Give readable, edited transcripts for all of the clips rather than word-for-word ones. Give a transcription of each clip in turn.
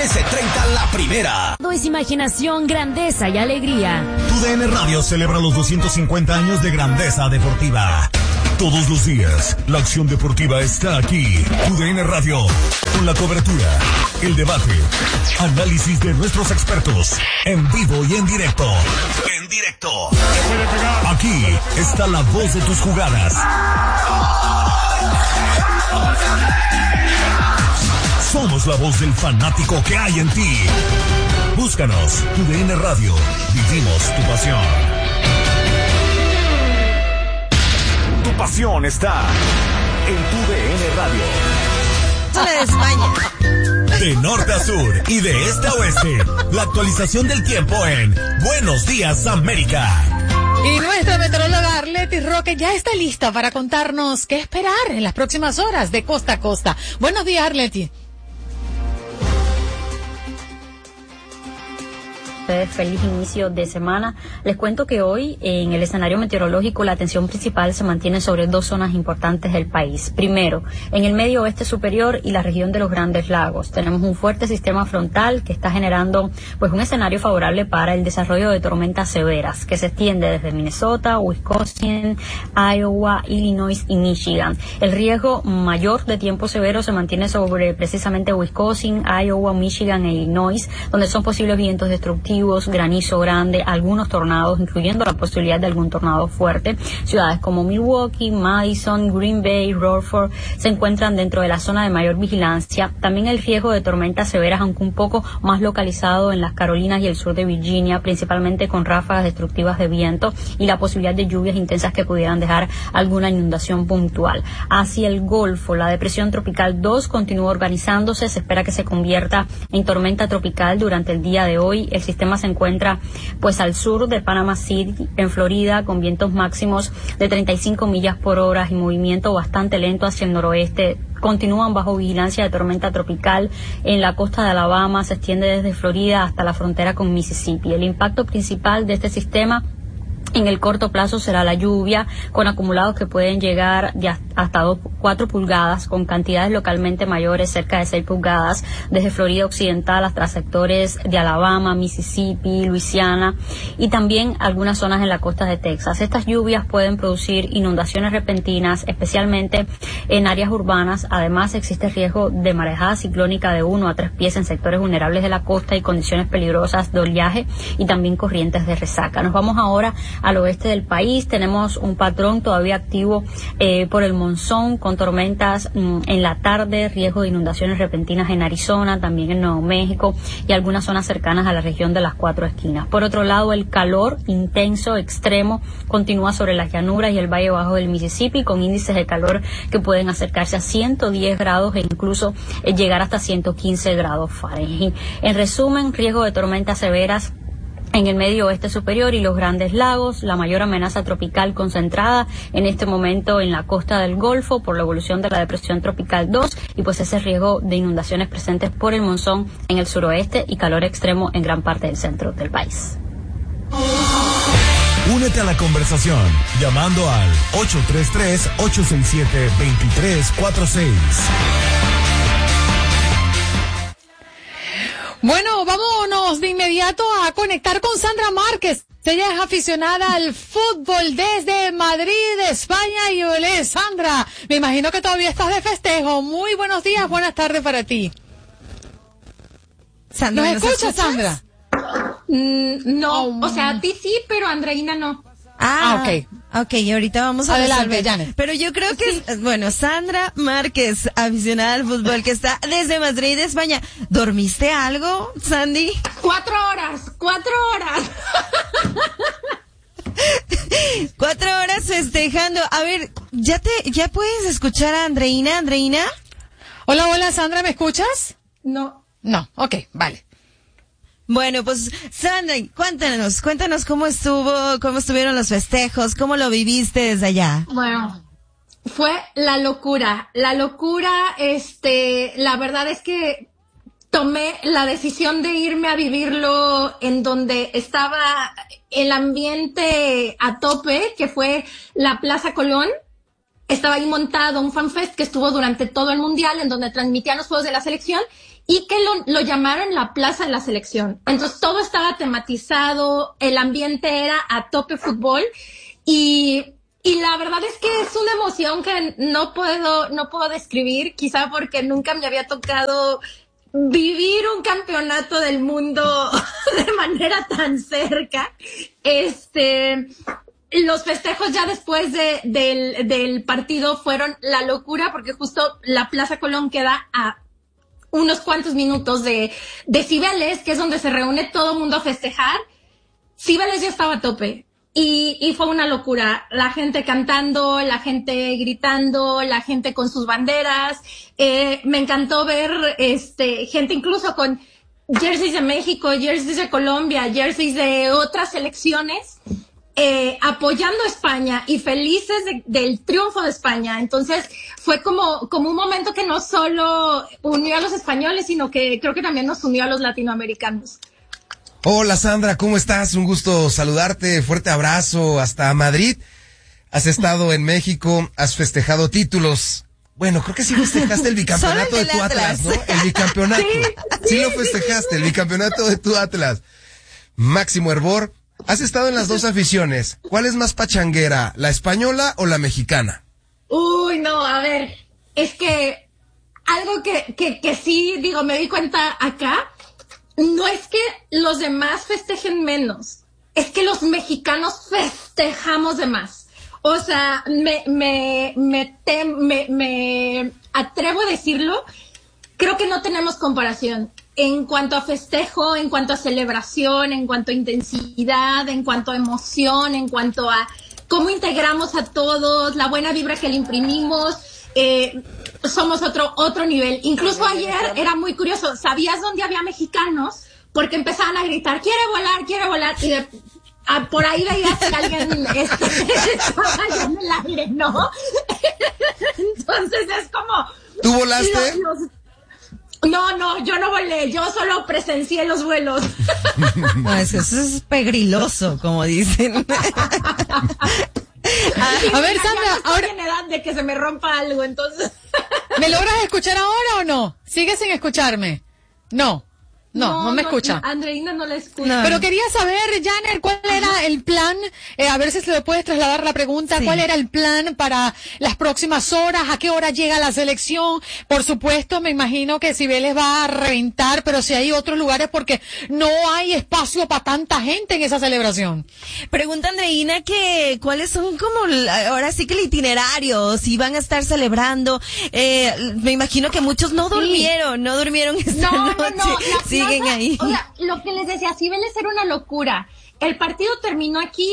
13:30 la primera. Todo es imaginación, grandeza y alegría. TUDN Radio celebra los 250 años de grandeza deportiva. Todos los días, la acción deportiva está aquí. TUDN Radio, con la cobertura, el debate, análisis de nuestros expertos, en vivo y en directo. En directo. Aquí está la voz de tus jugadas. Somos la voz del fanático que hay en ti. Búscanos, TUDN Radio. Vivimos tu pasión. Tu pasión está en TUDN Radio. De España. De norte a sur y de este a oeste, la actualización del tiempo en Buenos Días América. Y nuestra meteoróloga Arleti Roque ya está lista para contarnos qué esperar en las próximas horas de costa a costa. Buenos días, Arleti. Feliz inicio de semana. Les cuento que hoy en el escenario meteorológico la atención principal se mantiene sobre dos zonas importantes del país. Primero, en el medio oeste superior y la región de los Grandes Lagos. Tenemos un fuerte sistema frontal que está generando pues un escenario favorable para el desarrollo de tormentas severas que se extiende desde Minnesota, Wisconsin, Iowa, Illinois y Michigan. El riesgo mayor de tiempo severo se mantiene sobre precisamente Wisconsin, Iowa, Michigan e Illinois, donde son posibles vientos destructivos, granizo grande, algunos tornados, incluyendo la posibilidad de algún tornado fuerte. Ciudades como Milwaukee, Madison, Green Bay, Rutherford se encuentran dentro de la zona de mayor vigilancia. También el riesgo de tormentas severas, aunque un poco más localizado en las Carolinas y el sur de Virginia, principalmente con ráfagas destructivas de viento y la posibilidad de lluvias intensas que pudieran dejar alguna inundación puntual. Hacia el Golfo, la depresión tropical 2 continúa organizándose, se espera que se convierta en tormenta tropical durante el día de hoy. El sistema se encuentra pues al sur de Panama City, en Florida, con vientos máximos de 35 millas por hora y movimiento bastante lento hacia el noroeste. Continúan bajo vigilancia de tormenta tropical en la costa de Alabama, se extiende desde Florida hasta la frontera con Mississippi. El impacto principal de este sistema en el corto plazo será la lluvia, con acumulados que pueden llegar de hasta 4 pulgadas, con cantidades localmente mayores, cerca de 6 pulgadas, desde Florida Occidental hasta sectores de Alabama, Mississippi, Luisiana y también algunas zonas en la costa de Texas. Estas lluvias pueden producir inundaciones repentinas, especialmente en áreas urbanas. Además, existe riesgo de marejada ciclónica de 1 a 3 pies en sectores vulnerables de la costa y condiciones peligrosas de oleaje y también corrientes de resaca. Nos vamos ahora al oeste del país. Tenemos un patrón todavía activo por el monzón, con tormentas en la tarde, riesgo de inundaciones repentinas en Arizona, también en Nuevo México y algunas zonas cercanas a la región de las Cuatro Esquinas. Por otro lado, el calor intenso, extremo, continúa sobre las llanuras y el valle bajo del Mississippi, con índices de calor que pueden acercarse a 110 grados e incluso llegar hasta 115 grados Fahrenheit. En resumen, riesgo de tormentas severas en el medio oeste superior y los Grandes Lagos, la mayor amenaza tropical concentrada en este momento en la costa del Golfo por la evolución de la depresión tropical 2 y pues ese riesgo de inundaciones presentes por el monzón en el suroeste y calor extremo en gran parte del centro del país. Únete a la conversación llamando al 833-867-2346. Bueno, vámonos de inmediato a conectar con Sandra Márquez. Ella es aficionada al fútbol desde Madrid, España. Y olé, Sandra, me imagino que todavía estás de festejo. Muy buenos días, buenas tardes para ti. Sandra, ¿Nos escuchas, Sandra? No, o sea, a ti sí, pero a Andreina no. Ok, ahorita vamos a adelante, Janet. Pero yo creo que, bueno, Sandra Márquez, aficionada al fútbol, que está desde Madrid, España. ¿Dormiste algo, Sandy? 4 horas. 4 horas festejando. A ver, ¿ya puedes escuchar a Andreina? ¿Andreina? Hola, Sandra, ¿me escuchas? No, ok, vale. Bueno, pues, Sandra, cuéntanos cómo estuvieron los festejos, cómo lo viviste desde allá. bueno, fue la locura, la verdad es que tomé la decisión de irme a vivirlo en donde estaba el ambiente a tope, que fue la Plaza Colón. Estaba ahí montado un fanfest que estuvo durante todo el mundial, en donde transmitían los juegos de la selección. y que lo llamaron la Plaza de la Selección. Entonces todo estaba tematizado, el ambiente era a tope fútbol y la verdad es que es una emoción que no puedo describir, quizá porque nunca me había tocado vivir un campeonato del mundo de manera tan cerca. Los festejos ya después del partido fueron la locura, porque justo la Plaza Colón queda a unos cuantos minutos de Cibeles, que es donde se reúne todo el mundo a festejar. Cibeles ya estaba a tope. Y fue una locura. La gente cantando, la gente gritando, la gente con sus banderas. Me encantó ver, gente incluso con jerseys de México, jerseys de Colombia, jerseys de otras selecciones, apoyando a España y felices del triunfo de España. Entonces, fue como un momento que no solo unió a los españoles, sino que creo que también nos unió a los latinoamericanos. Hola Sandra, ¿cómo estás? Un gusto saludarte, fuerte abrazo hasta Madrid. Has estado en México, has festejado títulos. Bueno, creo que sí festejaste el bicampeonato de tu Atlas, ¿no? El bicampeonato. Sí lo festejaste, el bicampeonato de tu Atlas. Máximo Hervor, has estado en las dos aficiones. ¿Cuál es más pachanguera, la española o la mexicana? Uy, no, a ver, es que algo que sí, digo, me di cuenta acá. No es que los demás festejen menos, es que los mexicanos festejamos de más. O sea, me atrevo a decirlo, creo que no tenemos comparación en cuanto a festejo, en cuanto a celebración, en cuanto a intensidad, en cuanto a emoción, en cuanto a cómo integramos a todos, la buena vibra que le imprimimos. Somos otro nivel. Incluso ayer era muy curioso. ¿Sabías dónde había mexicanos? Porque empezaban a gritar, quiere volar, y por ahí veías que alguien estaba allá en el aire, ¿no? Entonces es como... ¿Tú volaste? No, yo no volé, yo solo presencié los vuelos. No, eso es pegriloso, como dicen. A ver, Sandra, ahora en edad de que se me rompa algo, entonces. ¿Me logras escuchar ahora o no? ¿Sigue sin escucharme? No me escucha. Andreina no la escucha. No. Pero quería saber, Janer, ¿cuál era el plan? A ver si se le puedes trasladar la pregunta. Sí. ¿Cuál era el plan para las próximas horas? ¿A qué hora llega la selección? Por supuesto, me imagino que Cibeles va a reventar, pero si hay otros lugares porque no hay espacio para tanta gente en esa celebración. Pregunta Andreina que cuáles son como ahora sí que el itinerario, si van a estar celebrando. Me imagino que muchos no durmieron esta noche. Siguen ahí. O sea, lo que les decía, Cibeles era una locura. El partido terminó aquí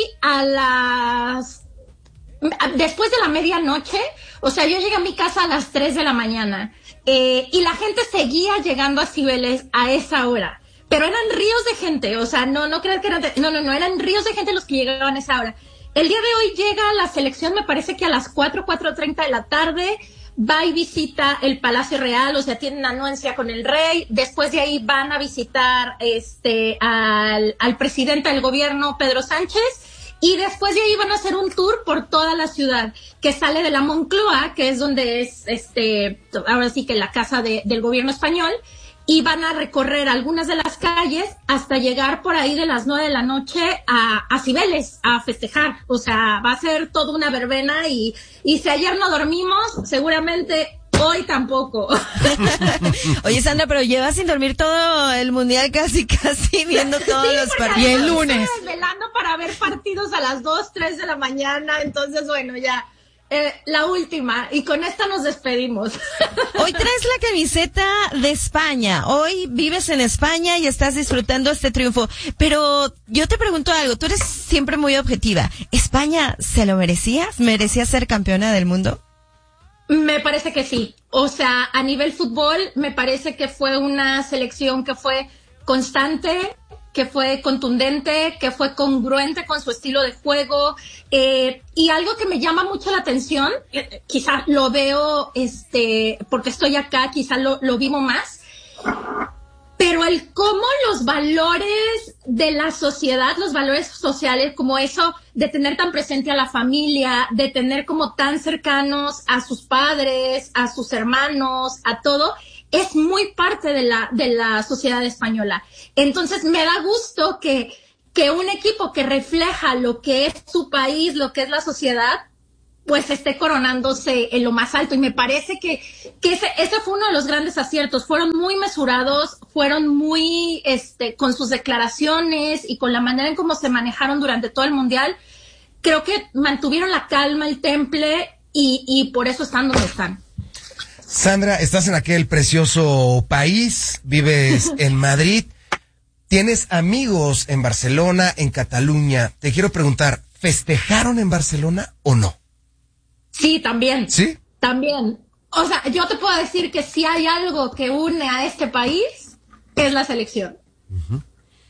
después de la medianoche. O sea, yo llegué a mi casa a las 3 de la mañana. Y la gente seguía llegando a Cibeles a esa hora. Pero eran ríos de gente. O sea, no crean que eran... No, eran ríos de gente los que llegaban a esa hora. El día de hoy llega la selección, me parece que a las 4:30 de la tarde... Va y visita el Palacio Real, o sea, tienen anuencia con el rey. Después de ahí van a visitar al presidente del gobierno, Pedro Sánchez, y después de ahí van a hacer un tour por toda la ciudad, que sale de la Moncloa, que es donde es ahora sí que la casa del gobierno español, y van a recorrer algunas de las calles hasta llegar por ahí de las 9 de la noche a Cibeles a festejar. O sea, va a ser toda una verbena y si ayer no dormimos, seguramente hoy tampoco. Oye, Sandra, pero llevas sin dormir todo el mundial casi viendo todos los partidos. Y el lunes. Estoy desvelando para ver partidos a las 2, 3 de la mañana, entonces bueno, ya. La última, y con esta nos despedimos. Hoy traes la camiseta de España, hoy vives en España y estás disfrutando este triunfo, pero yo te pregunto algo, tú eres siempre muy objetiva, ¿España se lo merecía? ¿Merecía ser campeona del mundo? Me parece que sí, o sea, a nivel fútbol, me parece que fue una selección que fue constante, que fue contundente, que fue congruente con su estilo de juego, y algo que me llama mucho la atención, quizá lo veo, porque estoy acá, quizá lo vivo más, pero el cómo los valores de la sociedad, los valores sociales, como eso de tener tan presente a la familia, de tener como tan cercanos a sus padres, a sus hermanos, a todo, es muy parte de la sociedad española. Entonces me da gusto que un equipo que refleja lo que es su país, lo que es la sociedad, pues esté coronándose en lo más alto. Y me parece que ese fue uno de los grandes aciertos. Fueron muy mesurados, fueron muy, con sus declaraciones y con la manera en cómo se manejaron durante todo el Mundial. Creo que mantuvieron la calma, el temple, y por eso están donde están. Sandra, estás en aquel precioso país, vives en Madrid, tienes amigos en Barcelona, en Cataluña. Te quiero preguntar, ¿festejaron en Barcelona o no? Sí, también. ¿Sí? También. O sea, yo te puedo decir que si hay algo que une a este país, es la selección. Uh-huh.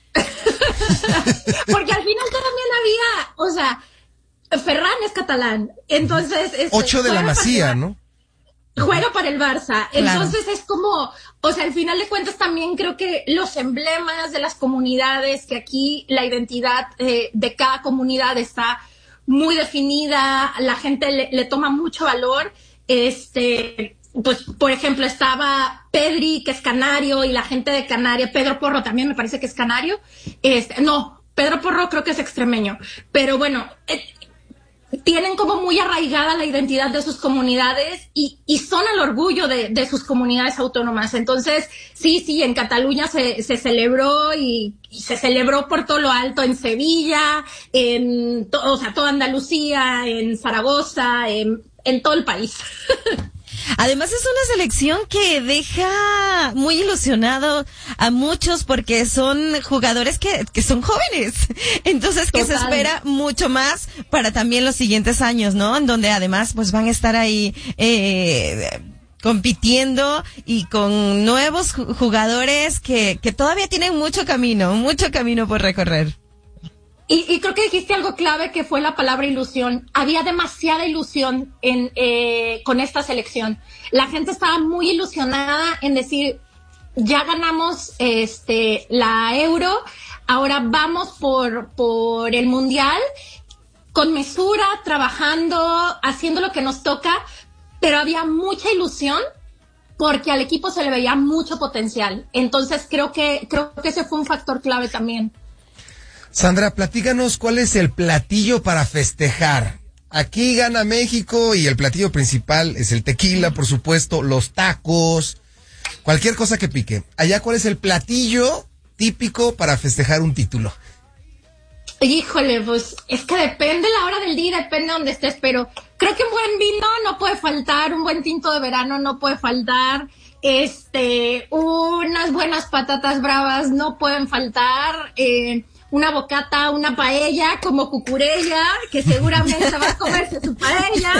Porque al final también había, o sea, Ferran es catalán, entonces... 8 de la Masía, ¿no? Juega para el Barça, entonces claro. Es como, o sea, al final de cuentas también creo que los emblemas de las comunidades, que aquí la identidad de cada comunidad está muy definida, la gente le toma mucho valor, pues, por ejemplo, estaba Pedri, que es canario, y la gente de Canarias, Pedro Porro también me parece que es canario, no, Pedro Porro creo que es extremeño, pero bueno, tienen como muy arraigada la identidad de sus comunidades y son el orgullo de sus comunidades autónomas. Entonces, sí, en Cataluña se celebró y se celebró por todo lo alto, en Sevilla, o sea, toda Andalucía, en Zaragoza, en todo el país. Además es una selección que deja muy ilusionado a muchos porque son jugadores que son jóvenes. Entonces que se espera mucho más para también los siguientes años, ¿no? En donde además pues van a estar ahí compitiendo y con nuevos jugadores que todavía tienen mucho camino por recorrer. Y creo que dijiste algo clave, que fue la palabra ilusión. Había demasiada ilusión con esta selección. La gente estaba muy ilusionada en decir, ya ganamos la Euro, ahora vamos por el Mundial, con mesura, trabajando, haciendo lo que nos toca, pero había mucha ilusión porque al equipo se le veía mucho potencial. Entonces creo que ese fue un factor clave también. Sandra, platícanos cuál es el platillo para festejar. Aquí gana México y el platillo principal es el tequila, por supuesto, los tacos, cualquier cosa que pique. Allá, ¿cuál es el platillo típico para festejar un título? Híjole, pues es que depende la hora del día, depende de donde estés, pero creo que un buen vino no puede faltar, un buen tinto de verano no puede faltar, unas buenas patatas bravas no pueden faltar, una bocata, una paella como Cucurella, que seguramente va a comerse su paella.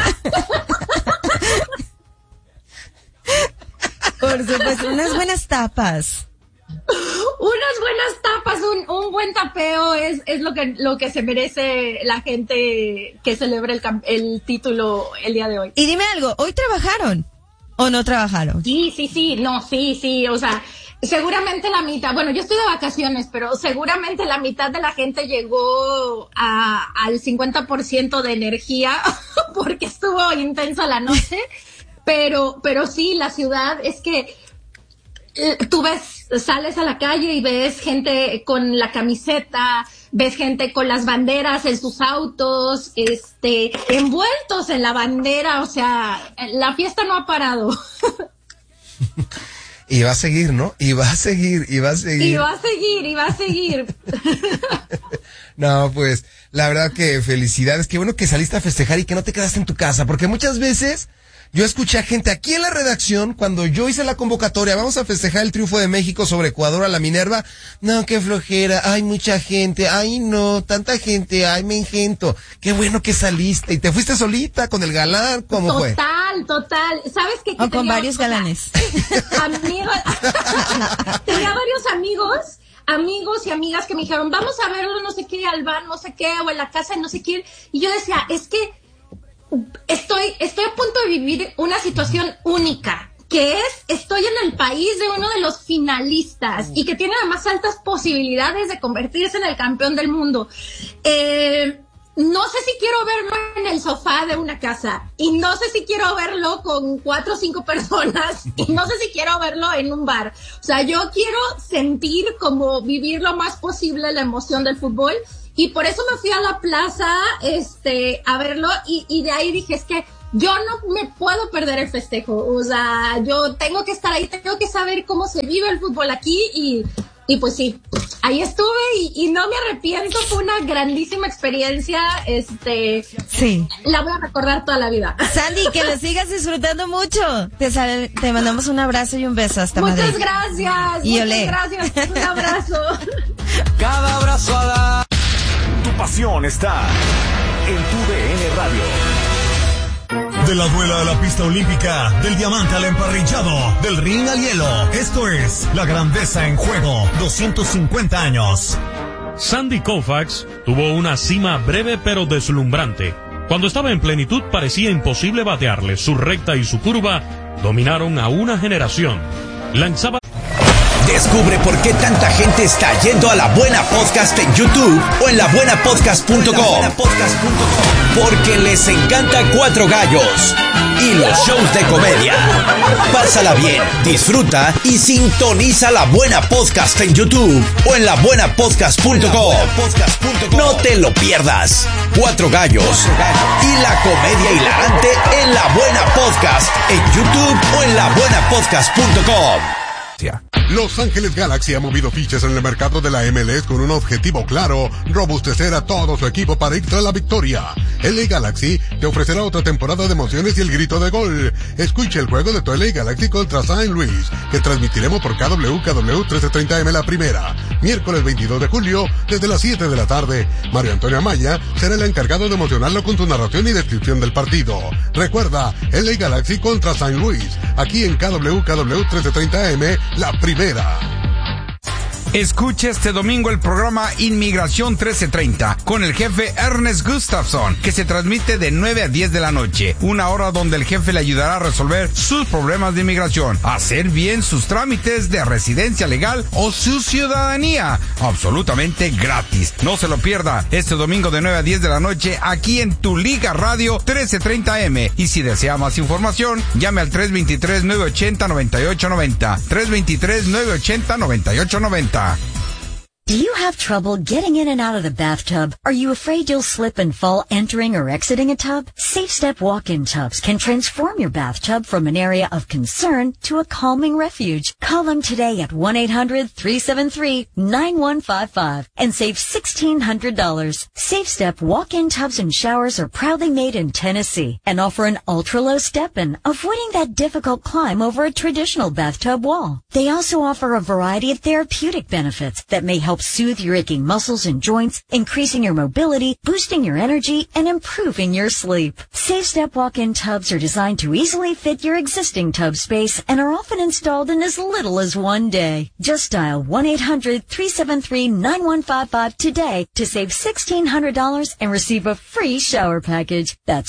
Por supuesto, unas buenas tapas. Unas buenas tapas, un buen tapeo es lo que se merece la gente que celebra el título el día de hoy. Y dime algo, ¿hoy trabajaron o no trabajaron? Sí, o sea, seguramente la mitad, bueno, yo estoy de vacaciones, pero seguramente la mitad de la gente llegó al 50% de energía porque estuvo intensa la noche, pero sí, la ciudad es que tú sales a la calle y ves gente con la camiseta, ves gente con las banderas en sus autos, envueltos en la bandera, o sea, la fiesta no ha parado. Y va a seguir, ¿no? Y va a seguir. No, pues, la verdad que felicidades. Qué bueno que saliste a festejar y que no te quedaste en tu casa, porque muchas veces yo escuché a gente aquí en la redacción, cuando yo hice la convocatoria, vamos a festejar el triunfo de México sobre Ecuador a la Minerva. No, qué flojera, hay mucha gente, ay no, tanta gente, ay me engento. Qué bueno que saliste y te fuiste solita con el galán, ¿cómo fue? Total. ¿Sabes qué? O con varios galanes. Amigos, tenía varios amigos y amigas que me dijeron, vamos a verlo no sé qué, al bar, no sé qué, o en la casa de no sé quién. Y yo decía, es que estoy a punto de vivir una situación única, que estoy en el país de uno de los finalistas y que tiene las más altas posibilidades de convertirse en el campeón del mundo. No sé si quiero verlo en en el sofá de una casa y no sé si quiero verlo con 4 o 5 personas y no sé si quiero verlo en un bar. O sea, yo quiero sentir como vivir lo más posible la emoción del fútbol y por eso me fui a la plaza a verlo y de ahí dije, es que yo no me puedo perder el festejo. O sea, yo tengo que estar ahí, tengo que saber cómo se vive el fútbol aquí y pues sí, ahí estuve y no me arrepiento, fue una grandísima experiencia, sí. La voy a recordar toda la vida. Sandy, que lo sigas disfrutando mucho. Te mandamos un abrazo y un beso hasta Madrid. Muchas gracias. Y muchas gracias. Un abrazo. Cada abrazo a la... Tu pasión está en tu DN Radio. De la duela a la pista olímpica, del diamante al emparrillado, del ring al hielo. Esto es La Grandeza en Juego, 250 años. Sandy Koufax tuvo una cima breve pero deslumbrante. Cuando estaba en plenitud parecía imposible batearle. Su recta y su curva dominaron a una generación. Lanzaba... Descubre por qué tanta gente está yendo a La Buena Podcast en YouTube o en labuenapodcast.com. Porque les encanta Cuatro Gallos y los shows de comedia. Pásala bien, disfruta y sintoniza La Buena Podcast en YouTube o en labuenapodcast.com. No te lo pierdas. Cuatro Gallos y la comedia hilarante en La Buena Podcast en YouTube o en labuenapodcast.com. Los Ángeles Galaxy ha movido fichas en el mercado de la MLS con un objetivo claro: robustecer a todo su equipo para ir tras la victoria. LA Galaxy te ofrecerá otra temporada de emociones y el grito de gol. Escucha el juego de tu LA Galaxy contra St. Louis, que transmitiremos por KW 1330M la primera, miércoles 22 de julio, desde las 7 de la tarde. Mario Antonio Amaya será el encargado de emocionarlo con su narración y descripción del partido. Recuerda, LA Galaxy contra St. Louis, aquí en KW 1330M la primera. Escuche este domingo el programa Inmigración 1330 con el jefe Ernest Gustafson, que se transmite de 9 a 10 de la noche, una hora donde el jefe le ayudará a resolver sus problemas de inmigración, hacer bien sus trámites de residencia legal o su ciudadanía, absolutamente gratis. No se lo pierda este domingo de 9 a 10 de la noche aquí en Tu Liga Radio 1330M. Y si desea más información, llame al 323-980-9890. 323-980-9890. Do you have trouble getting in and out of the bathtub? Are you afraid you'll slip and fall entering or exiting a tub? Safe Step walk-in tubs can transform your bathtub from an area of concern to a calming refuge. Call them today at 1-800-373-9155 and save $1,600. Safe Step walk-in tubs and showers are proudly made in Tennessee and offer an ultra-low step-in, avoiding that difficult climb over a traditional bathtub wall. They also offer a variety of therapeutic benefits that may help soothe your aching muscles and joints, increasing your mobility, boosting your energy, and improving your sleep. Safe Step walk-in tubs are designed to easily fit your existing tub space and are often installed in as little as 1 day. Just dial 1-800-373-9155 today to save $1,600 and receive a free shower package. That's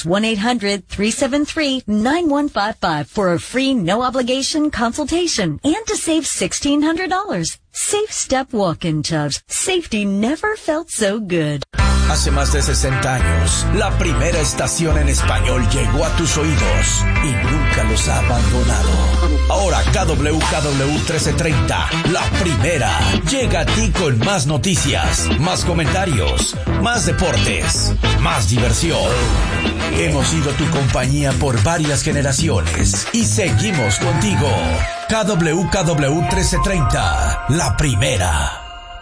1-800-373-9155 for a free no-obligation consultation and to save $1,600. Safe Step walk-in tubs. Safety never felt so good. Hace más de 60 años, la primera estación en español llegó a tus oídos y nunca los ha abandonado. Ahora KW 1330, la primera, llega a ti con más noticias, más comentarios, más deportes, más diversión. Hemos sido tu compañía por varias generaciones y seguimos contigo. KW 1330, la primera.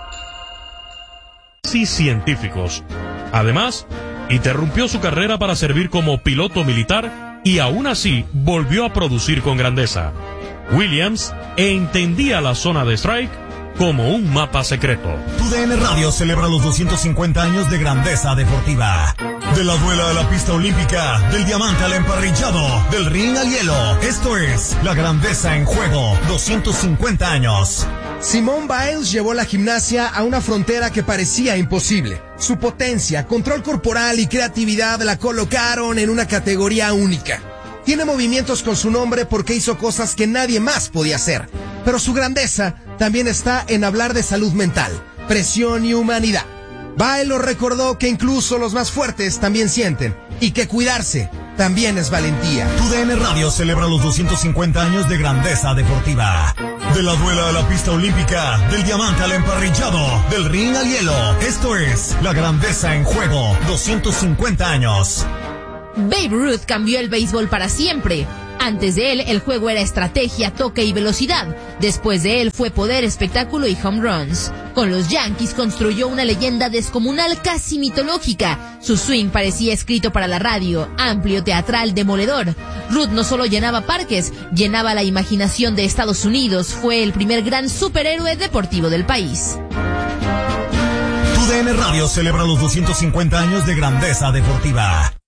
Sí, científicos. Además, interrumpió su carrera para servir como piloto militar y aún así volvió a producir con grandeza. Williams entendía la zona de strike como un mapa secreto. Tu DN Radio celebra los 250 años de grandeza deportiva. De la duela a la pista olímpica, del diamante al emparrillado, del ring al hielo. Esto es La Grandeza en Juego, 250 años. Simone Biles llevó la gimnasia a una frontera que parecía imposible. Su potencia, control corporal y creatividad la colocaron en una categoría única. Tiene movimientos con su nombre porque hizo cosas que nadie más podía hacer. Pero su grandeza también está en hablar de salud mental, presión y humanidad. Biles recordó que incluso los más fuertes también sienten y que cuidarse también es valentía. Tu DN Radio celebra los 250 años de grandeza deportiva. De la duela a la pista olímpica, del diamante al emparrillado, del ring al hielo. Esto es La Grandeza en Juego, 250 años. Babe Ruth cambió el béisbol para siempre. Antes de él, el juego era estrategia, toque y velocidad. Después de él fue poder, espectáculo y home runs. Con los Yankees construyó una leyenda descomunal casi mitológica. Su swing parecía escrito para la radio, amplio, teatral, demoledor. Ruth no solo llenaba parques, llenaba la imaginación de Estados Unidos. Fue el primer gran superhéroe deportivo del país. Tu DN Radio celebra los 250 años de grandeza deportiva.